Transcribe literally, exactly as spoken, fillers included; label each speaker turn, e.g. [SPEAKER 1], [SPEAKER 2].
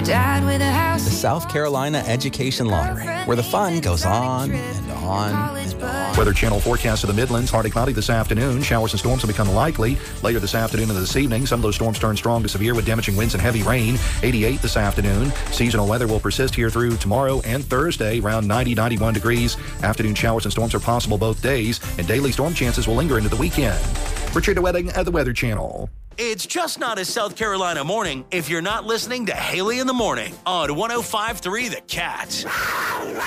[SPEAKER 1] Dad with a house.
[SPEAKER 2] The South Carolina Education Lottery, where the fun goes on and on and on.
[SPEAKER 3] Weather Channel forecast of the Midlands. Partly cloudy this afternoon. Showers and storms will become likely later this afternoon and this evening. Some of those storms turn strong to severe with damaging winds and heavy rain. eighty-eight this afternoon. Seasonal weather will persist here through tomorrow and Thursday, around ninety, ninety-one degrees. Afternoon showers and storms are possible both days, and daily storm chances will linger into the weekend. Richard DeWetting at the Weather Channel.
[SPEAKER 4] It's just not a South Carolina morning if you're not listening to Haley in the Morning on one oh five point three The Cat.